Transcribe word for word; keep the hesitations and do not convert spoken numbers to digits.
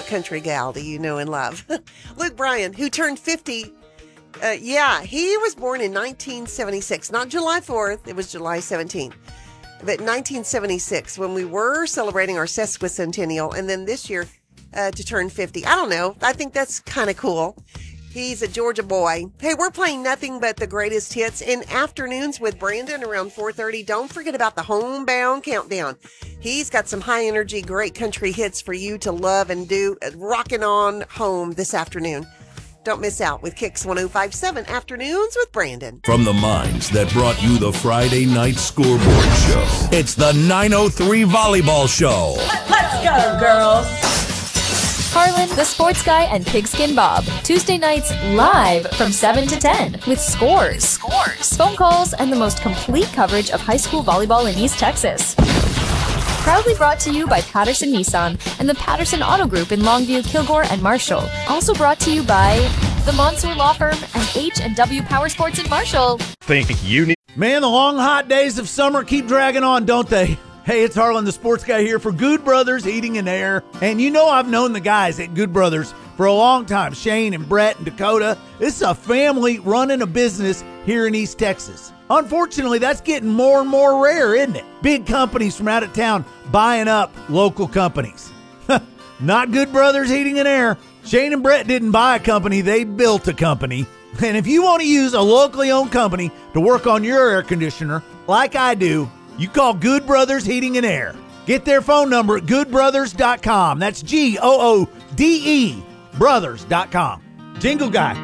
country gal do you know and love? Luke Bryan, who turned fifty. Uh, yeah, he was born in nineteen seventy-six, not July fourth. It was July seventeenth. But nineteen seventy-six, when we were celebrating our sesquicentennial, and then this year uh, to turn fifty. I don't know. I think that's kind of cool. He's a Georgia boy. Hey, we're playing nothing but the greatest hits in afternoons with Brandon around four thirty. Don't forget about the Homebound Countdown. He's got some high energy, great country hits for you to love and do, uh, rocking on home this afternoon. Don't miss out with Kicks one oh five point seven Afternoons with Brandon. From the minds that brought you the Friday night scoreboard show, it's the nine oh three Volleyball Show. Let's go, girls. Harlan, the Sports Guy, and Pigskin Bob. Tuesday nights live from seven to ten with scores, scores, phone calls, and the most complete coverage of high school volleyball in East Texas. Proudly brought to you by Patterson Nissan and the Patterson Auto Group in Longview, Kilgore, and Marshall. Also brought to you by the Monsoor Law Firm and H and W Power Sports in Marshall. Think you need... Man, the long, hot days of summer keep dragging on, don't they? Hey, it's Harlan, the Sports Guy here for Good Brothers Heating and Air. And you know I've known the guys at Good Brothers for a long time, Shane and Brett and Dakota. This is a family running a business here in East Texas. Unfortunately, that's getting more and more rare, isn't it? Big companies from out of town buying up local companies. Not Good Brothers Heating and Air. Shane and Brett didn't buy a company, they built a company. And if you want to use a locally owned company to work on your air conditioner, like I do, you call Good Brothers Heating and Air. Get their phone number at good brothers dot com. That's G O O D E brothers dot com. Jingle Guy.